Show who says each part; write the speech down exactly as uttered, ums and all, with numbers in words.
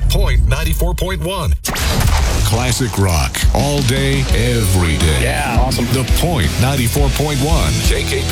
Speaker 1: Point ninety-four point one. Classic rock all day, every day.
Speaker 2: Yeah, awesome.
Speaker 1: The Point ninety-four point one. K K